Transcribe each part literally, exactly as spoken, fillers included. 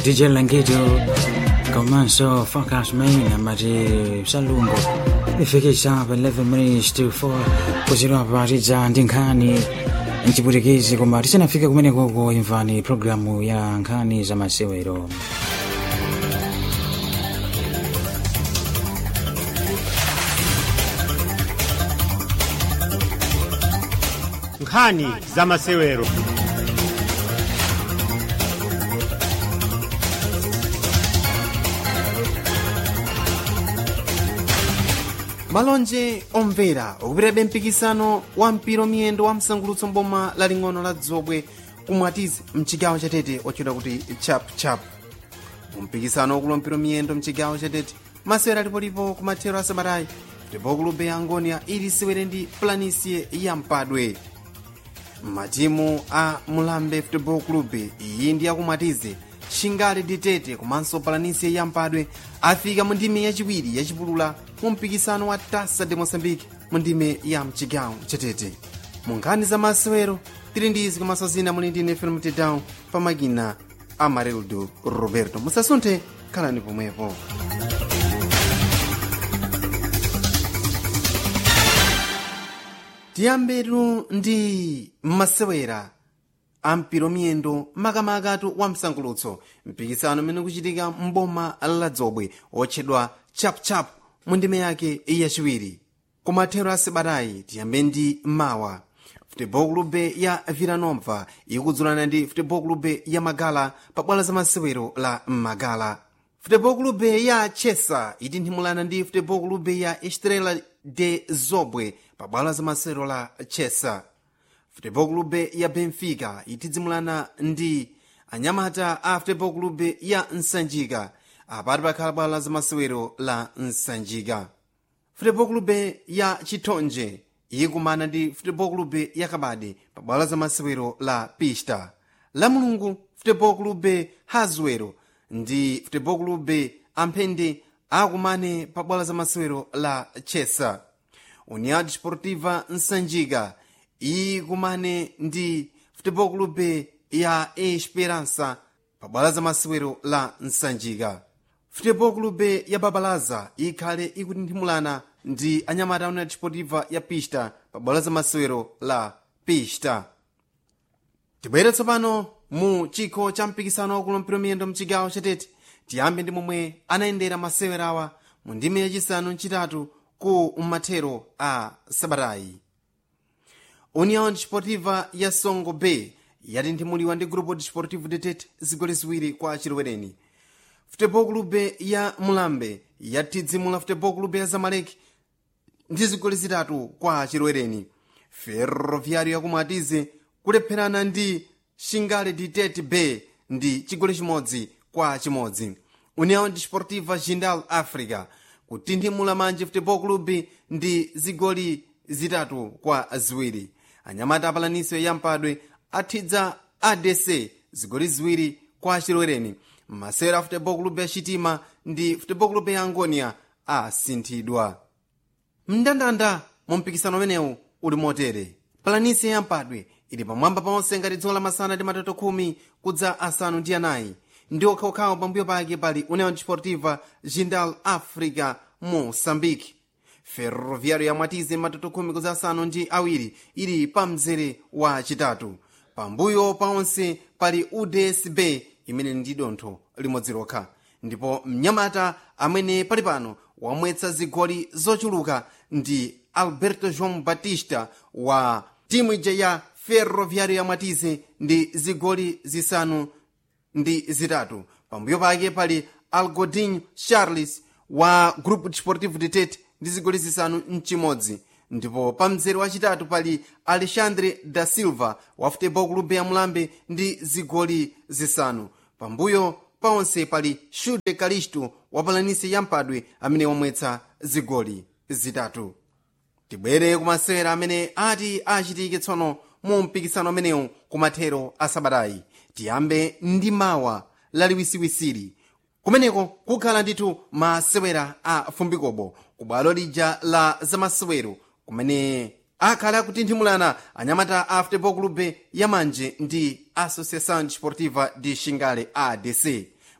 D J Languito Comanso Focus Main Amati Salungo ifikisha pa eleven minutes to four kuziro habari za ndinkani nchiputikizi koma tisanafika kumene koko imvani programu ya nkhani za masewero. Nkhani za masewero. Malonje omvera ukupitabe mpikisano wa mpira miyendo wa msangulutso mboma laling'ono la Dzobwe kumwatize mchigawo chatete ochedwa kuti chap chap. Mpikisano wakulu mpira miyendo mchigawo chatete masewera alipolipo kumathero a sabatayi ndipo kulube ya Angonia ili siwere ndi Planisie ya Mpadwe. Matimu a Mulambe Football Club iyi ndi akumwatize Shingali Ditete komanso Planisie ya Mpadwe afika mu ndime yachiwiri yachipulula mu mpikisano wa Taça de Moçambique mu ndime ya mchigawo chatete. Mu nkhani za masewero tili ndi izi komanso zina muli ndi Nefero Mtedao pa makina Amarildo Roberto. Musasunthe, khalani pomwepo. Tiyambetu ndi masewera ampira miyendo makamakatu wa msangulutso mpikisano umene kuchitika mboma la Dzobwe otchedwa chapchap mu ndime yake yachiwiri. Kumathero a sabatayi tiyambe ndi mawa Football Club ya Villanova ikudzulana ndi Football Club ya Magala pa bwalo la masewero la Magala. Football Club ya Chesa itinthimulana ndi Football Club ya Estrela de Zobwe pa bwalo la masewero la Chesa. Football Club ya Benfica itidzimulana ndi anyamata a Football Club ya Nsanjika apati pakhala bwalo la masewero la Nsanjika. Football Club ya Chitonje ikumana ndi Football Club ya Kabade pa bwalo la masewero la Pista. La Mulungu Football Club Hazwero ndi Football Club Amphende akumane pa bwalo la masewero la Chesa. União Desportiva Nsanjika ikumane ndi Football Club ya Esperança pa bwalo la masewero la Nsanjika. Football Club ya Babalaza ikhale ikutinthimulana ndi anyamata União Desportiva ya Pista pa bwalo la masewero la Pista. Tibwere tsopano mu chikho cha mpikisano wakulu mpira miyendo mchigawo chatete tiyambe ndi momwe anayendera masewerawa mu ndime yachisanu mchitatu ku mathero a sabatayi. União Desportiva ya Songo Bay yatinthimuliwa ndi Grupo Desportivo de Tete zigoli ziwiri kwa chilowereni. Football Club ya Mulambe yatidzimula Football Club ya Zamalek ndi zigoli zitatu kwa chilowereni. Ferroviário yakumwatize kulepherana ndi Shingali Ditete Bay ndi chigoli chimodzi kwa chimodzi. União Desportiva Jindal Africa kutinthimula Manje Football Club ndi zigoli zitatu kwa ziwiri. Anyamata a Planisie ya Mpadwe athidza A D C zigoli ziwiri kwa chilowereni. Masewera a Football Club ya Chitima ndi Football Club ya Angonia asinthidwa. Mndandanda mu mpikisano umenewu uli motere: Planisie ya Mpadwe ili pamwamba paonse ngati dzuwa lamasana ndi matoto khumi kudza asanu ndi anayi ndi okhaokhawo pambuyo pake pali União Desportiva Jindal Africa Moçambique. Ferroviário yamwatize matoto khumi kudza asanu ndi awiri ili pa mzere wa chitatu. Pambuyo paonse pali U D S B imene ndi dontho limodzi lokha, ndipo mnyamata amene pali pano wamwetsa zigoli zochuluka ndi Alberto João Batista wa timu ija ya Ferroviário yamwatize ndi zigoli zisanu ndi zitatu. Pambuyo pake pali Algodinho Charles wa Grupo Desportivo de Tete ndi zigoli zisanu mchimodzi, ndipo pa mzere wachitatu pali Alexandre da Silva wa Football Club ya Mulambe ndi zigoli zisanu. Pambuyo paonse pali Shude Kalisto wa Planisie ya Mpadwe amene wamwetsa zigoli zitatu. Tibwere kumasewera amene ati achitike tsono mu mpikisano amenewu kumathero a sabatayi. Tiyambe ndi mawa laliwisiwisiri kumeneko kukhala ndithu masewera a Fumbikobo ku bwalo lija la zamasewero kumene akhala akutinthimulana anyamata a Football Club ya Manje ndi Associação Desportiva de Xingale A D C.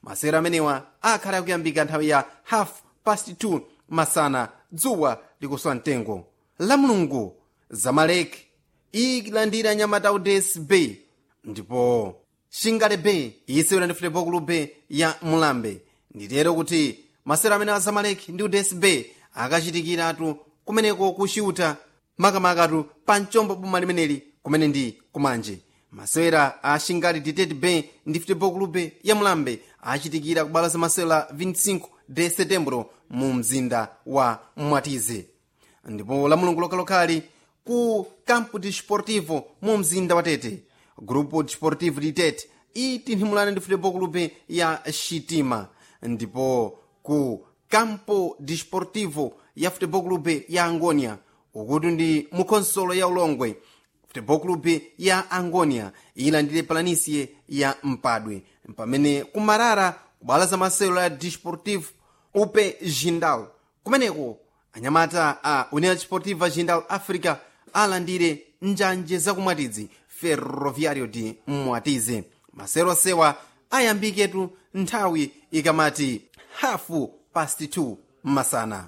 masewera amenewa akhala akuyambika nthawi ya half past two masana dzuwa likuswa mtengo. la mulungu Zamalek ilandira Nyamata Udesi Bay ndipo Shingale Bay isewera ndi Football Club ya Mulambe. Nditero kuti masewera amene a Zamalek ndi Udesi Bay akachitikiratu kumeneko kushuta makamakatu pa mchombo boma limeneli kumene ndi kumanje. Masewera a Shingale Ditet Bay ndi Football Club ya Mulambe achitikira kubala za masewera vinte e cinco de setembro mu mzinda wa Mwatize. Ndipo la mulungu lokalokali ku Campo Desportivo mu mzinda wa Tete, Grupo Desportivo de Tete itinhimulana ndi Football Club ya Shitima. Ndipo ku Campo Desportivo ya Football Club ya Angonia ukuti ndi mukonsolo ya Ulongwe, Football Club ya Angonia ilandire Planície ya Mpadwe. Pamene kumarara kubala za masewera ya Desportivo upe Jindal kumeneko anyamata a União Desportiva Jindal Africa alandire njanje zakumwatidzi Ferroviário de Mwatize. Masewera sewa ayambiketu nthawi ikamati hafu past two masana.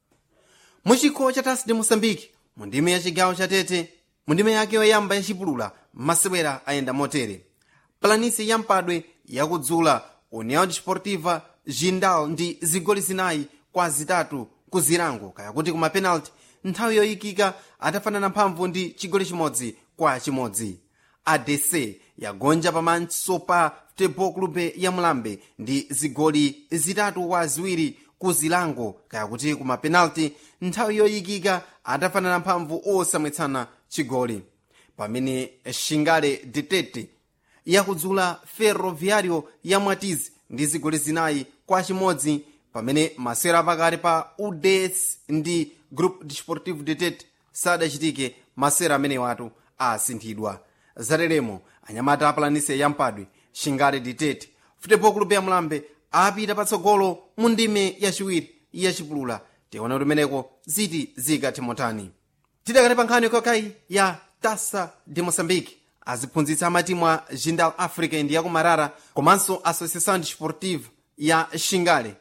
Muchikho cha Taça de Moçambique mundime ya chigawo cha Tete mundime yake yoyamba yachipulula masewera ayenda motere. Planície ya Mpadwe yakudzula União Desportiva Jindal ndi zigoli zinayi kwa zitatu ku zilango kaya kuti kuma penalty nthawi yoyikika atafanana mphamvu ndi chigoli chimodzi kwa chimodzi. A D C yagonja pamanso pa Football Club ya Mulambe ndi zigoli zitatu kwa ziwiri ku zilango kaya kuti kuma penalty nthawi yoyikika atafanana mphamvu osamwetsana chigoli. Pamene Shingale Ditet yakudzula Ferroviário ya Mwatize ndi zigoli zinayi kwa chimodzi. Pamene masewera pakati pa U D S ndi Grupo Desportivo de Tete sadachitike, masewera amene watu asinthidwa. Zateremo anyamata a Planície ya Mpadwe, Shingale Ditet, Football Club ya Mulambe apita patsogolo mu ndime yachiwiri yachipulula. Tiona kuti meneko ziti zikathe motani. Tidakati pa nkhani yokayi ya Taça de Moçambique, aziphunzitsa amatimu a Jindal Africa ndi yakumarara komanso Associação Desportiva ya Shingale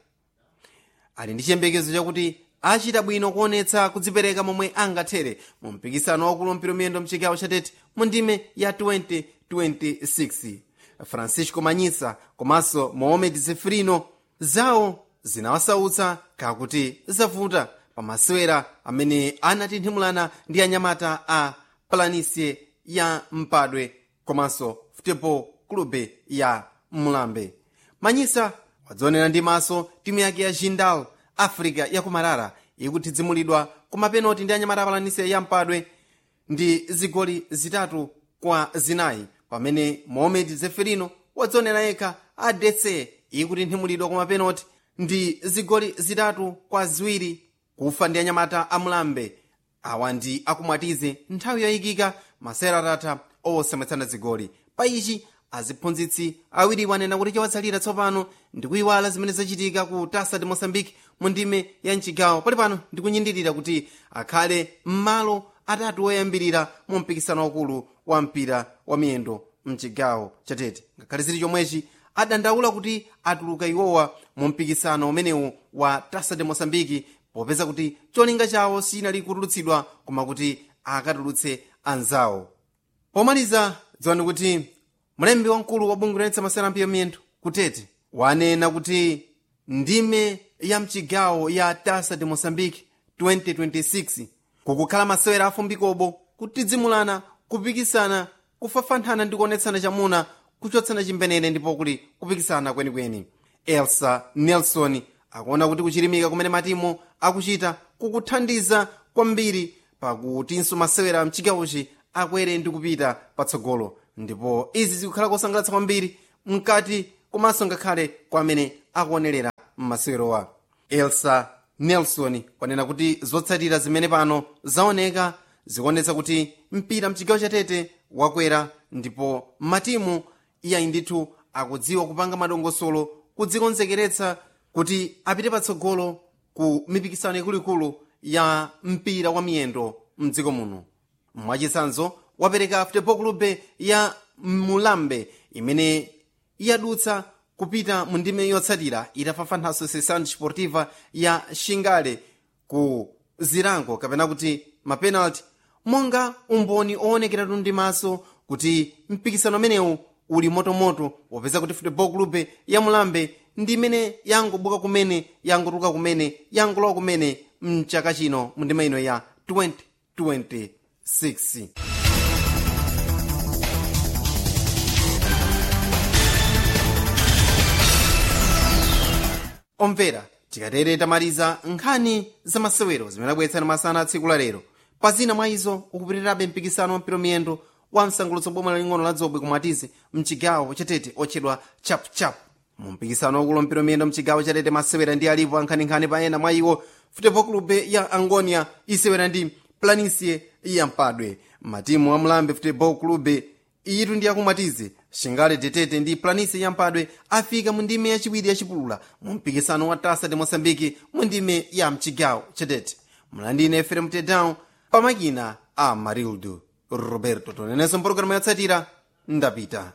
ali ndi chiyembekezo chakuti achita bwino kuonetsa kudzipereka momwe angathere mu mpikisano wakulu mpira miyendo mchigawo cha Tete mu ndime ya twenty twenty-six. Francisco Manyisa komanso Mohamed Zefrino zawo zinawasautsa kakuti zavuta pa masewera amene anatinthimulana ndi anyamata a Planície ya Mpadwe komanso Football Club ya Mulambe. Manyisa wadzionera ndi maso timu yake ya Jindal Africa yakumarara ikuthidzimulidwa kuma penalty ndi anyamata a Planície ya Mpadwe ndi zigoli zitatu kwa zinayi. Pamene Mohamed Zeferino wadzionera yekha A D C ikutinthimulidwa kuma penalty ndi zigoli zitatu kwa ziwiri kufa ndi anyamata a Mulambe. Awa ndi akumwatize nthawi yoyikika masewera atatha osamwetsana zigoli. Pa ichi aziphunzitsi awiri wanena kuti chawatsalira tsopano ndi kuyiwala zimene zachitika ku Taça de Moçambique mu ndime ya mchigawo pali pano ndi kunyindirira kuti akhale m'malo atatu oyambirira mu mpikisano wakulu wa mpira wa miyendo mchigawo cha Tete. Ngakhale zili chomwechi adandaula kuti atuluka iwowa mu mpikisano umenewu wa Taça de Moçambique popeza kuti cholinga chawo sinali kutulutsidwa koma kuti akatulutse anzawo. Pomaliza dziwani kuti mlembi wamkulu wa bungwe loyendetsa masewera ampira miyendo ku Tete wanena kuti ndime ya mchigawo ya Taça de Moçambique twenty twenty-six kukukhala masewera afumbikobo kutidzimulana kupikisana kufafanthana ndi kuonetsana chamuna kuchotsana chimbenene ndipo kuli kupikisana kwenikweni. Elsa Nelson akuona kuti kuchilimika kumene matimu akuchita kukuthandiza kwambiri pakutinso masewera mchigawochi akwere ndi kupita patsogolo, ndipo izi zikukhala kosangalatsa kwambiri mkati komanso ngakhale kwa amene akuonerera m'masewerowa. Elsa Nelson wanena kuti zotsatira zimene pano zaoneka zikuonetsa kuti mpira mchigawo cha Tete wakwera, ndipo matimu iyayi ndithu akudziwa kupanga madongosolo kudzikonzekeretsa kuti apite patsogolo ku mipikisano ikuluikulu ya mpira wa miyendo mdziko muno. Mwachitsanzo wapereka Football Club ya Mulambe imene yadutsa kupita mu ndime yotsatira itafafana associação desportiva ya Xingale ku zilango kapena kuti mapenalty, monga umboni owonekera ndi maso kuti mpikisano umenewu uli motomoto, wapeza kuti football club ya Mulambe ndi imene yangobuka kumene yangotuluka kumene yangolowa kumene mchaka chino mu ndime ino ya twenty twenty-six. Omvera, tikatere tamaliza nkhani za masewero zimene abweretsana masana a tsiku la lero. Pazina mwa izo ukupitirirabe mpikisano wa mpira miyendo wa msangulutso boma laling'ono la Dzobwe kumatizi mchigawo chatete otchedwa chapuchapu. Mu mpikisano wakulo mpira miyendo mchigawo chatete masewera ndi alipo ankhaninkhani pa ena mwa iwo football club ya Angonia isewera ndi Planisie ya Mpadwe. Matimu a Mulambe football club iyitu ndi akumatizi Xingale Tetete ndi Planisie ya Mpadwe afika mu ndime yachiwiri yachipulula mu mpikisano wa Taça de Moçambique mu ndime ya mchigawo chatete. Mlandine Efrem Tedown pamakina a Marildo Roberto tonenenso mpologalamu yatsatira ndapita.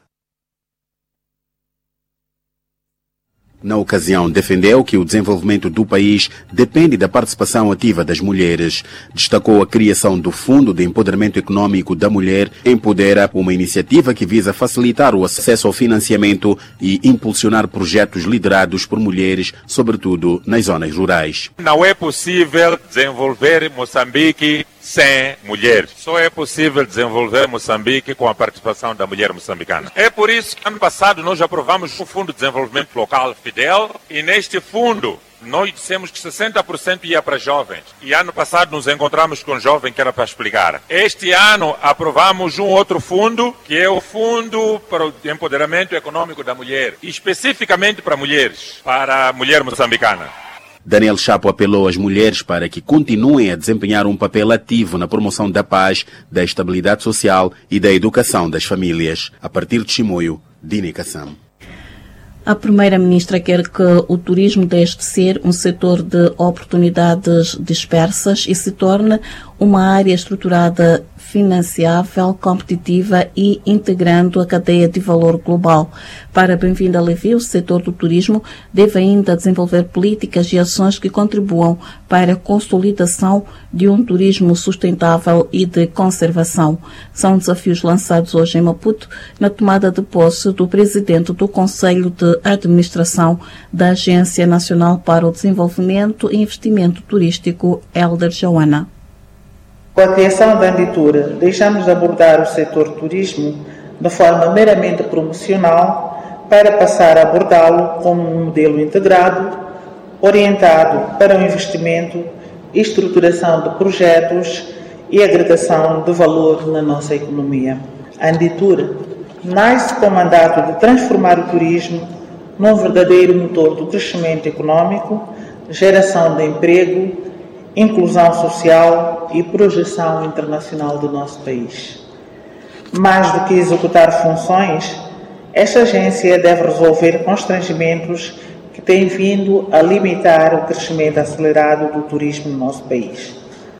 Na ocasião, defendeu que o desenvolvimento do país depende da participação ativa das mulheres. Destacou a criação do Fundo de Empoderamento Econômico da Mulher Empodera, uma iniciativa que visa facilitar o acesso ao financiamento e impulsionar projetos liderados por mulheres, sobretudo nas zonas rurais. Não é possível desenvolver Moçambique sem mulheres. Só é possível desenvolver Moçambique com a participação da mulher moçambicana. É por isso que ano passado nós aprovamos o Fundo de Desenvolvimento Local Fidel e neste fundo nós dissemos que sessenta por cento ia para jovens. E ano passado nos encontramos com um jovem que era para explicar. Este ano aprovamos um outro fundo, que é o Fundo para o Empoderamento Econômico da Mulher, especificamente para mulheres, para a mulher moçambicana. Daniel Chapo apelou às mulheres para que continuem a desempenhar um papel ativo na promoção da paz, da estabilidade social e da educação das famílias. A partir de Chimoio, Dini Kassam. A Primeira-Ministra quer que o turismo deixe de ser um setor de oportunidades dispersas e se torne uma área estruturada, financiável, competitiva e integrando a cadeia de valor global. Para Bem-vinda Levi, o setor do turismo deve ainda desenvolver políticas e ações que contribuam para a consolidação de um turismo sustentável e de conservação. São desafios lançados hoje em Maputo, na tomada de posse do presidente do Conselho de Administração da Agência Nacional para o Desenvolvimento e Investimento Turístico, Helder Joana. Com a criação da Anditura, deixamos de abordar o setor turismo de forma meramente promocional para passar a abordá-lo como um modelo integrado, orientado para o investimento, estruturação de projetos e agregação de valor na nossa economia. A Anditura nasce com o mandato de transformar o turismo num verdadeiro motor do crescimento econômico, geração de emprego, inclusão social e projeção internacional do nosso país. Mais do que executar funções, esta agência deve resolver constrangimentos que têm vindo a limitar o crescimento acelerado do turismo no nosso país.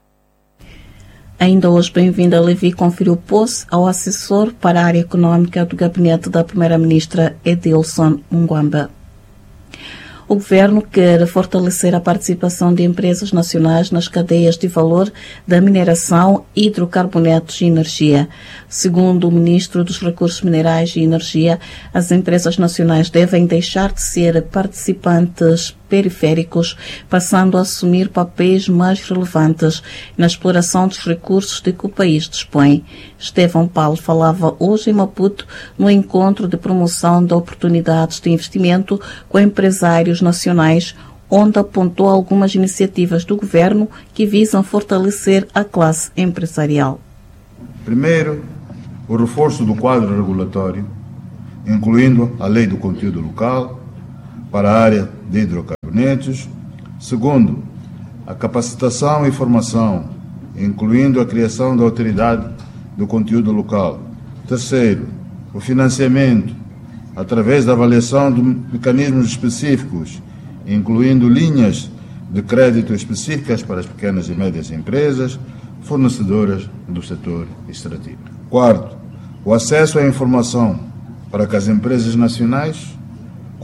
Ainda hoje, Bem-vinda Levi conferiu posse ao assessor para a área econômica do gabinete da Primeira-Ministra Edilson Mungwamba. O Governo quer fortalecer a participação de empresas nacionais nas cadeias de valor da mineração, hidrocarbonetos e energia. Segundo o Ministro dos Recursos Minerais e Energia, as empresas nacionais devem deixar de ser participantes periféricos, passando a assumir papéis mais relevantes na exploração dos recursos de que o país dispõe. Estevão Paulo falava hoje em Maputo no encontro de promoção de oportunidades de investimento com empresários nacionais, onde apontou algumas iniciativas do Governo que visam fortalecer a classe empresarial. Primeiro, o reforço do quadro regulatório, incluindo a lei do conteúdo local para a área de hidrocarbonetos. Segundo, a capacitação e formação, incluindo a criação da autoridade do conteúdo local. Terceiro, o financiamento, através da avaliação de mecanismos específicos, incluindo linhas de crédito específicas para as pequenas e médias empresas, fornecedoras do setor extrativo. Quarto, o acesso à informação para que as empresas nacionais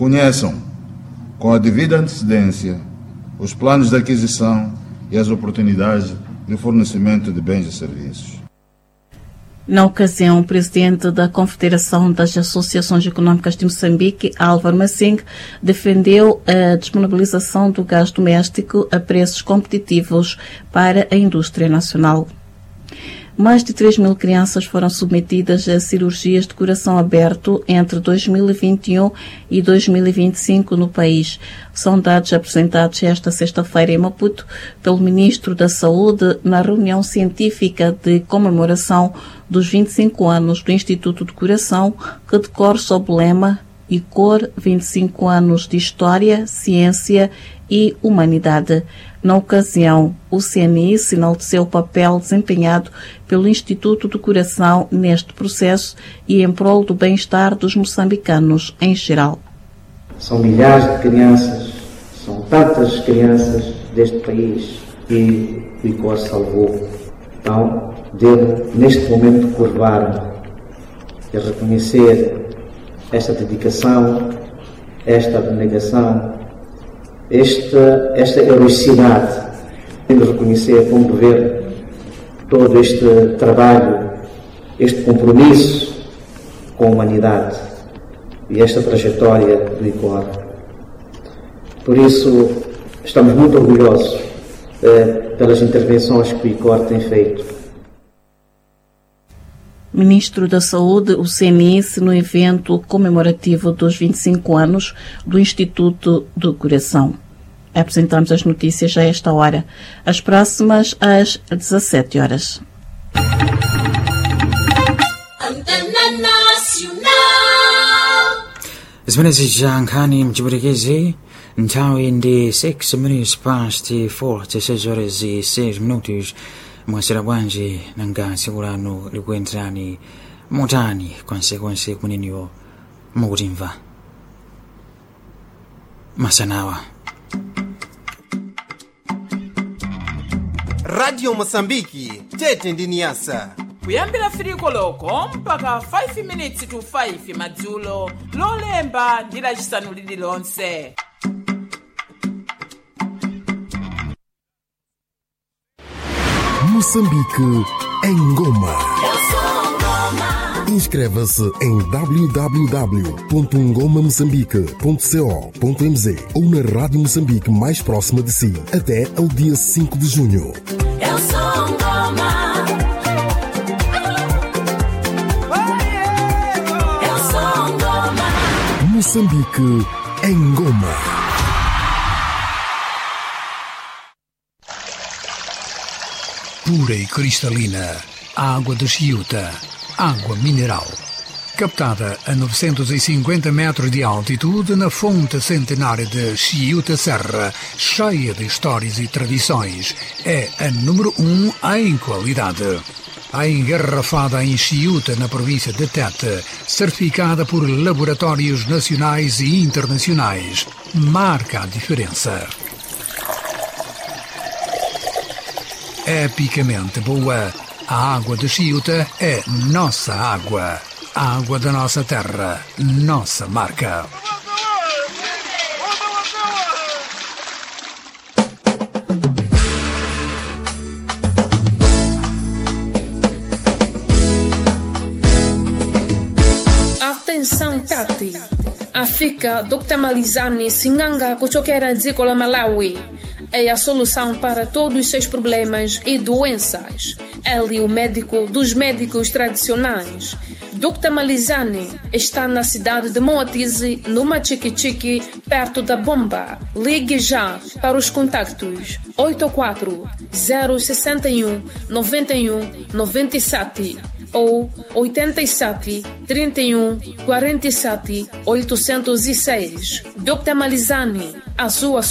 conheçam com a devida antecedência os planos de aquisição e as oportunidades de fornecimento de bens e serviços. Na ocasião, o presidente da Confederação das Associações Econômicas de Moçambique, Álvaro Massing, defendeu a disponibilização do gás doméstico a preços competitivos para a indústria nacional. Mais de três mil crianças foram submetidas a cirurgias de coração aberto entre dois mil e vinte e um e dois mil e vinte e cinco no país. São dados apresentados esta sexta-feira em Maputo pelo Ministro da Saúde na reunião científica de comemoração dos vinte e cinco anos do Instituto do Coração, que decorre sob o lema I C O R vinte e cinco anos de História, Ciência e Humanidade. Na ocasião, o C N I enalteceu o papel desempenhado pelo Instituto do Coração neste processo e em prol do bem-estar dos moçambicanos em geral. São milhares de crianças, são tantas crianças deste país que o I C O R salvou. Então, devo neste momento curvar-me e reconhecer esta dedicação, esta abnegação, esta, esta heroicidade. Temos de reconhecer como governo todo este trabalho, este compromisso com a humanidade e esta trajetória do I C O R. Por isso, estamos muito orgulhosos eh, pelas intervenções que o I C O R tem feito. Ministro da Saúde, o C N I, no evento comemorativo dos vinte e cinco anos do Instituto do Coração. Apresentamos as notícias a esta hora. As próximas às dezassete horas. Antena Nacional. Zimene Jankani Mchiburekezi, Ntawi ndi six minutes past four, dezesseis horas e seis minutos. Mwasira bwanji nanga sikulano likuenderani motani konsekonse kuneniwo mukutimva masanawa. Radio Mosambiki tete ndi niyasa kuyambira firiko loko mpaka five minutes to five madzulo lolemba ndi lacisanu lililonse. Moçambique em Goma. Inscreva-se em w w w ponto ngoma moçambique ponto co ponto m z ou na Rádio Moçambique mais próxima de si até ao dia cinco de junho. Eu sou Ngoma. Eu sou Ngoma. Moçambique em Goma. Pura e cristalina, a água de Chiuta, água mineral. Captada a novecentos e cinquenta metros de altitude na fonte centenária de Chiuta Serra, cheia de histórias e tradições, é a número um em qualidade. A engarrafada em Chiuta, na província de Tete, certificada por laboratórios nacionais e internacionais, marca a diferença. Epicamente boa, a água de Chiuta é nossa água. A água da nossa terra, nossa marca. Atenção, Tati. África Doctamalizane Singanga Kuchokera Dzikola Malawi é a solução para todos os seus problemas e doenças. Ele é o médico dos médicos tradicionais. Doctamalizane está na cidade de Moatize, no Machiquichique, perto da Bomba. Ligue já para os contactos oito quatro zero seis um nove um nove sete ou oito sete, trinta e um, quarenta e sete, oitocentos e seis. Doctamalizane, a sua